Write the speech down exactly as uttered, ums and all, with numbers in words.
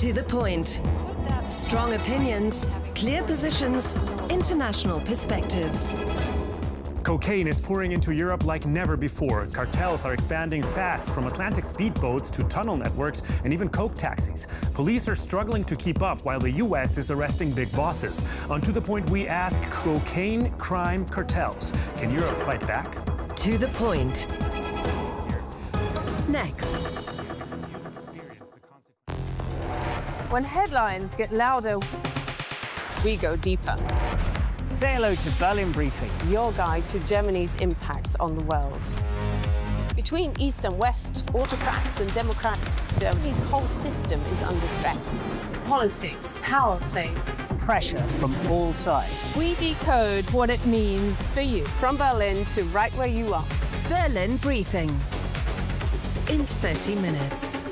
To the point. Strong opinions, clear positions, international perspectives. Cocaine is pouring into Europe like never before. Cartels are expanding fast, from Atlantic speedboats to tunnel networks and even coke taxis. Police are struggling to keep up while the U S is arresting big bosses. On To the Point, we ask, cocaine crime cartels. Can Europe fight back? To the Point. Next. When headlines get louder, we go deeper. Say hello to Berlin Briefing, your guide to Germany's impact on the world. Between East and West, autocrats and democrats, Germany's whole system is under stress. Politics, power plays, pressure from all sides. We decode what it means for you. From Berlin to right where you are. Berlin Briefing. In thirty minutes.